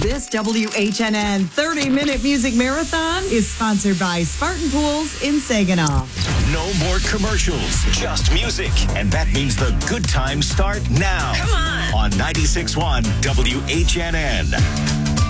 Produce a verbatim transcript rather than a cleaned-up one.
This W H N N thirty-minute music marathon is sponsored by Spartan Pools in Saginaw. No more commercials, just music. And that means the good times start now. Come on. On ninety-six point one W H N N.